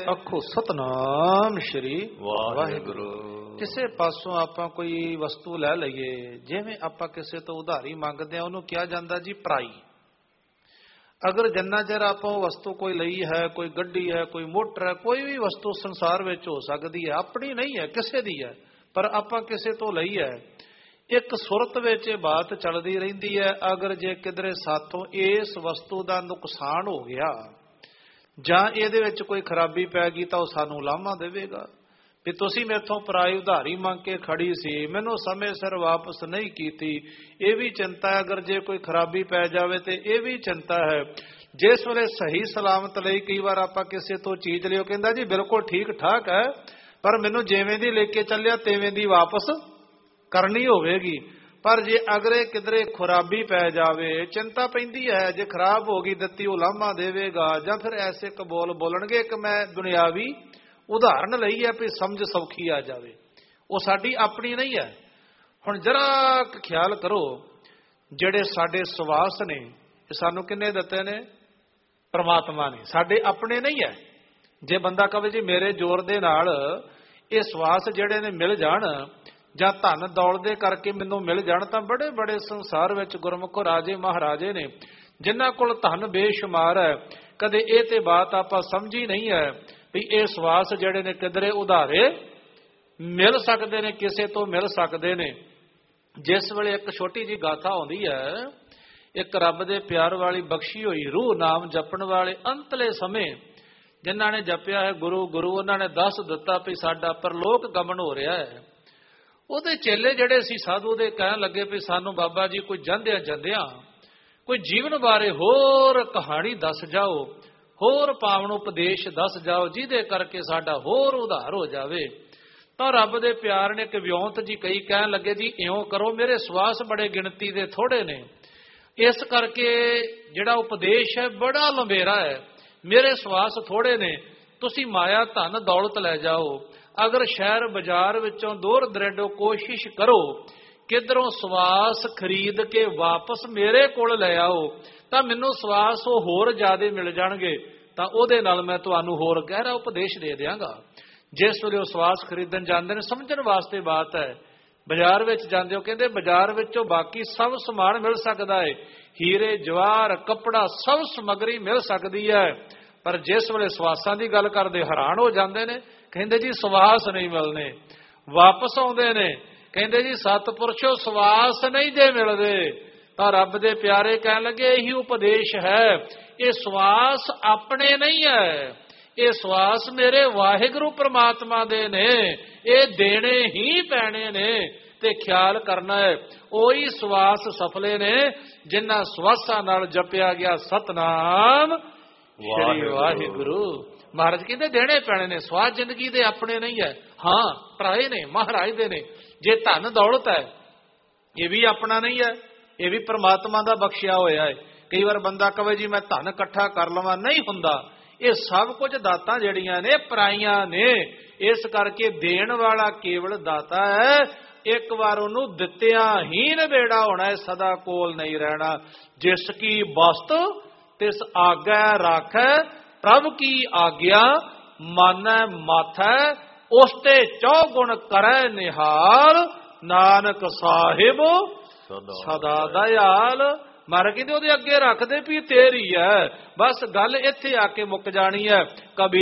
ਆਖੋ ਸਤਨਾਮ ਸ਼੍ਰੀ ਵਾਹਿਗੁਰੂ। ਕਿਸੇ ਪਾਸੋਂ ਆਪਾਂ ਕੋਈ ਵਸਤੂ ਲੈ ਲਈਏ, ਜਿਵੇਂ ਆਪਾਂ ਕਿਸੇ ਤੋਂ ਉਧਾਰੀ ਮੰਗਦੇ ਆ, ਉਹਨੂੰ ਕਿਹਾ ਜਾਂਦਾ ਜੀ ਪਰਾਈ। ਅਗਰ ਜਿੰਨਾ ਚਿਰ ਆਪਾਂ ਉਹ ਵਸਤੂ ਕੋਈ ਲਈ ਹੈ, ਕੋਈ ਗੱਡੀ ਹੈ, ਕੋਈ ਮੋਟਰ ਹੈ, ਕੋਈ ਵੀ ਵਸਤੂ ਸੰਸਾਰ ਵਿੱਚ ਹੋ ਸਕਦੀ ਹੈ, ਆਪਣੀ ਨਹੀਂ ਹੈ, ਕਿਸੇ ਦੀ ਹੈ, ਪਰ ਆਪਾਂ ਕਿਸੇ ਤੋਂ ਲਈ ਹੈ, ਇੱਕ ਸੁਰਤ ਵਿੱਚ ਇਹ ਬਾਤ ਚੱਲਦੀ ਰਹਿੰਦੀ ਹੈ। ਅਗਰ ਜੇ ਕਿਧਰੇ ਸਾਥੋਂ ਇਸ ਵਸਤੂ ਦਾ ਨੁਕਸਾਨ ਹੋ ਗਿਆ ਜਾਂ ਇਹਦੇ ਵਿੱਚ ਕੋਈ ਖਰਾਬੀ ਪੈ ਗਈ ਤਾਂ ਉਹ ਸਾਨੂੰ ਲਾਮਾ ਦੇਵੇਗਾ ਵੀ ਤੁਸੀਂ ਮੇਥੋਂ ਪਰਾਈ ਉਧਾਰੀ ਮੰਗ ਕੇ ਖੜੀ ਸੀ, ਮੈਨੂੰ ਸਮੇਂ ਸਿਰ ਵਾਪਸ ਨਹੀਂ ਕੀਤੀ। ਇਹ ਵੀ ਚਿੰਤਾ ਹੈ। ਅਗਰ ਜੇ ਕੋਈ ਖਰਾਬੀ ਪੈ ਜਾਵੇ ਤੇ ਇਹ ਵੀ ਚਿੰਤਾ ਹੈ। ਜਿਸ ਵੇਲੇ ਸਹੀ ਸਲਾਮਤ ਲਈ ਕਈ ਵਾਰ ਆਪਾਂ ਕਿਸੇ ਤੋਂ ਚੀਜ਼ ਲਿਓ, ਕਹਿੰਦਾ ਜੀ ਬਿਲਕੁਲ ਠੀਕ ਠਾਕ ਹੈ, ਪਰ ਮੈਨੂੰ ਜਿਵੇਂ ਦੀ ਲੈ ਕੇ ਚੱਲਿਆ ਤਿਵੇਂ ਦੀ ਵਾਪਸ ਕਰਨੀ ਹੋਵੇਗੀ। ਪਰ ਜੇ ਅਗਰੇ ਕਿਧਰੇ ਖਰਾਬੀ ਪੈ ਜਾਵੇ, ਚਿੰਤਾ ਪੈਂਦੀ ਹੈ। ਜੇ ਖਰਾਬ ਹੋ ਗਈ ਦਿੱਤੀ ਉਹ ਲਾਮਾ ਦੇਵੇਗਾ, ਜਾਂ ਫਿਰ ਐਸੇ ਕਬੋਲ ਬੋਲਣਗੇ ਕਿ ਮੈਂ ਦੁਨਿਆਵੀ ਉਦਾਹਰਨ ਲਈ ਹੈ ਵੀ ਸਮਝ ਸੌਖੀ ਆ ਜਾਵੇ, ਉਹ ਸਾਡੀ ਆਪਣੀ ਨਹੀਂ ਹੈ। ਹੁਣ ਜਰਾ ਖਿਆਲ ਕਰੋ, ਜਿਹੜੇ ਸਾਡੇ ਸਵਾਸ ਨੇ ਇਹ ਸਾਨੂੰ ਕਿੰਨੇ ਦਿੱਤੇ ਨੇ? ਪਰਮਾਤਮਾ ਨੇ, ਸਾਡੇ ਆਪਣੇ ਨਹੀਂ ਹੈ। ਜੇ ਬੰਦਾ ਕਹੇ ਜੀ ਮੇਰੇ ਜ਼ੋਰ ਦੇ ਨਾਲ ਇਹ ਸਵਾਸ ਜਿਹੜੇ ਨੇ ਮਿਲ ਜਾਣ ਜਾਂ ਧਨ ਦੌਲਤ ਦੇ ਕਰਕੇ ਮੈਨੂੰ ਮਿਲ ਜਾਣ, ਤਾਂ ਬੜੇ ਬੜੇ ਸੰਸਾਰ ਵਿੱਚ ਗੁਰਮੁਖ ਰਾਜੇ ਮਹਾਰਾਜੇ ਨੇ ਜਿਨ੍ਹਾਂ ਕੋਲ ਧਨ ਬੇਸ਼ੁਮਾਰ ਹੈ। ਕਦੇ ਇਹ ਤੇ ਬਾਤ ਆਪਾਂ ਸਮਝੀ ਨਹੀਂ ਹੈ ਵੀ ਇਹ ਸਵਾਸ ਜਿਹੜੇ ਨੇ ਕਿਧਰੇ ਉਧਾਰੇ ਮਿਲ ਸਕਦੇ ਨੇ, ਕਿਸੇ ਤੋਂ ਮਿਲ ਸਕਦੇ ਨੇ। ਜਿਸ ਵੇਲੇ ਇੱਕ ਛੋਟੀ ਜੀ ਗਾਥਾ ਆਉਂਦੀ ਹੈ, ਇੱਕ ਰੱਬ ਦੇ ਪਿਆਰ ਵਾਲੀ ਬਖਸ਼ੀ ਹੋਈ ਰੂਹ ਨਾਮ ਜਪਣ ਵਾਲੇ ਅੰਤਲੇ ਸਮੇਂ ਜਿਨ੍ਹਾਂ ਨੇ ਜਪਿਆ ਹੈ ਗੁਰੂ ਗੁਰੂ, ਉਹਨਾਂ ਨੇ ਦੱਸ ਦਿੱਤਾ ਵੀ ਸਾਡਾ ਪਰਲੋਕ ਗਮਨ ਹੋ ਰਿਹਾ ਹੈ। ਉਹਦੇ ਚੇਲੇ ਜਿਹੜੇ ਸੀ ਸਾਧੂ ਦੇ ਕਹਿਣ ਲੱਗੇ ਵੀ ਸਾਨੂੰ ਬਾਬਾ ਜੀ ਕੋਈ ਜਾਂਦਿਆਂ ਜਾਂਦਿਆਂ ਕੋਈ ਜੀਵਨ ਬਾਰੇ ਹੋਰ ਕਹਾਣੀ ਦੱਸ ਜਾਓ, ਹੋਰ ਪਾਵਨ ਉਪਦੇਸ਼ ਦੱਸ ਜਾਓ, ਜਿਹਦੇ ਕਰਕੇ ਸਾਡਾ ਹੋਰ ਉਧਾਰ ਹੋ ਜਾਵੇ। ਤਾਂ ਰੱਬ ਦੇ ਪਿਆਰ ਨੇ ਇੱਕ ਵਿਉਂਤ ਜੀ ਕਈ ਕਹਿਣ ਲੱਗੇ ਜੀ ਇਉਂ ਕਰੋ, ਮੇਰੇ ਸਵਾਸ ਬੜੇ ਗਿਣਤੀ ਦੇ ਥੋੜੇ ਨੇ, ਇਸ ਕਰਕੇ ਜਿਹੜਾ ਉਪਦੇਸ਼ ਹੈ ਬੜਾ ਲੰਬੇਰਾ ਹੈ, ਮੇਰੇ ਸਵਾਸ ਥੋੜੇ ਨੇ, ਤੁਸੀਂ ਮਾਇਆ ਧਨ ਦੌਲਤ ਲੈ ਜਾਓ। ਅਗਰ ਸ਼ਹਿਰ ਬਾਜ਼ਾਰ ਵਿੱਚੋਂ ਦੂਰ ਦਰੇਡੋ ਕੋਸ਼ਿਸ਼ ਕਰੋ, ਕਿਧਰੋਂ ਸਵਾਸ ਖਰੀਦ ਕੇ ਵਾਪਸ ਮੇਰੇ ਕੋਲ ਲੈ ਆਓ, ਤਾਂ ਮੈਨੂੰ ਸਵਾਸ ਉਹ ਹੋਰ ਜ਼ਿਆਦੇ ਮਿਲ ਜਾਣਗੇ, ਤਾਂ ਉਹਦੇ ਨਾਲ ਮੈਂ ਤੁਹਾਨੂੰ ਹੋਰ ਗਹਿਰਾ ਉਪਦੇਸ਼ ਦੇ ਦਿਆਂਗਾ। ਜਿਸ ਵੇਲੇ ਉਹ ਸਵਾਸ ਖਰੀਦਣ ਜਾਂਦੇ ਨੇ, ਸਮਝਣ ਵਾਸਤੇ ਬਾਤ ਹੈ, ਬਾਜ਼ਾਰ ਵਿੱਚ ਜਾਂਦੇ ਹੋ, ਕਹਿੰਦੇ ਬਾਜ਼ਾਰ ਵਿੱਚੋਂ ਬਾਕੀ ਸਭ ਸਮਾਨ ਮਿਲ ਸਕਦਾ ਹੈ, ਹੀਰੇ ਜਵਾਹਰ ਕੱਪੜਾ ਸਭ ਸਮੱਗਰੀ ਮਿਲ ਸਕਦੀ ਹੈ, ਪਰ ਜਿਸ ਵੇਲੇ ਸਵਾਸਾਂ ਦੀ ਗੱਲ ਕਰਦੇ ਹੈਰਾਨ ਹੋ ਜਾਂਦੇ ਨੇ। ਕਹਿੰਦੇ ਜੀ ਸਵਾਸ ਨਹੀਂ ਮਿਲਨੇ। ਵਾਪਸ ਆਉਂਦੇ ਨੇ, ਕਹਿੰਦੇ ਜੀ ਸਤਿਪੁਰਸ਼ੋ ਸਵਾਸ ਨਹੀਂ ਜੇ ਮਿਲਦੇ। ਤਾਂ ਰੱਬ ਦੇ ਪਿਆਰੇ ਕਹਿਣ ਲੱਗੇ ਇਹੀ ਉਪਦੇਸ਼ ਹੈ, ਇਹ ਸਵਾਸ ਆਪਣੇ ਨਹੀਂ ਹੈ, ਇਹ ਸਵਾਸ ਮੇਰੇ ਵਾਹਿਗੁਰੂ ਪ੍ਰਮਾਤਮਾ ਦੇ ਨੇ, ਇਹ ਦੇਣੇ ਹੀ ਪੈਣੇ ਨੇ ਤੇ ਖਿਆਲ ਕਰਨਾ ਹੈ। ਉਹੀ ਸਵਾਸ ਸਫਲੇ ਨੇ ਜਿਨ੍ਹਾਂ ਸਵਾਸਾਂ ਨਾਲ ਜਪਿਆ ਗਿਆ ਸਤਨਾਮ ਸ਼੍ਰੀ ਵਾਹਿਗੁਰੂ। ਮਹਾਰਾਜ ਕਹਿੰਦੇ ਦੇਣੇ ਪੈਣੇ ਨੇ, ਸਵਾਸ ਜ਼ਿੰਦਗੀ ਦੇ ਆਪਣੇ ਨਹੀਂ ਹੈ। ਹਾਂ ਭਰਾਏ ਨੇ, ਮਹਾਰਾਜ ਦੇ ਨੇ। ਜੇ ਧਨ ਦੌਲਤ ਹੈ ਇਹ ਵੀ ਆਪਣਾ ਨਹੀਂ ਹੈ, ਇਹ ਵੀ ਪ੍ਰਮਾਤਮਾ ਦਾ ਬਖਸ਼ਿਆ ਹੋਇਆ ਹੈ। ਕਈ ਵਾਰ ਬੰਦਾ ਕਹੇ ਜੀ ਮੈਂ ਧਨ ਇਕੱਠਾ ਕਰ ਲਵਾਂ, ਨਹੀਂ ਹੁੰਦਾ। ਇਹ ਸਭ ਕੁਝ ਦਾਤਾਂ ਜਿਹੜੀਆਂ ਨੇ ਪਰਾਈਆਂ ਨੇ, ਇਸ ਕਰਕੇ ਦੇਣ ਵਾਲਾ ਕੇਵਲ ਦਾਤਾ ਹੈ। ਇੱਕ ਵਾਰ ਉਹਨੂੰ ਦਿੱਤਿਆਂ ਹੀ ਨਿਬੇੜਾ ਹੋਣਾ ਹੈ, ਸਦਾ ਕੋਲ ਨਹੀਂ ਰਹਿਣਾ। ਜਿਸ ਕੀ ਵਸਤ ਤਿਸ ਆਗੈ ਰਾਖੈ, ਪ੍ਰਭ ਕੀ ਆਗਿਆ ਮਾਨੈ ਮਾਥੈ, ਉਸ ਤੇ ਚੌਗੁਣ ਕਰੈ ਨਿਹਾਲ, ਨਾਨਕ ਸਾਹਿਬ ਸਦਾ ਦਇਆਲ। ਮਹਾਰਾਜ ਕਹਿੰਦੇ ਉਹਦੇ ਅੱਗੇ ਰੱਖਦੇ ਵੀ ਤੇਰੀ ਹੈ। ਬਸ ਗੱਲ ਇੱਥੇ ਆ ਕੇ ਮੁੱਕ ਜਾਣੀ ਹੈ। ਕਬੀਰ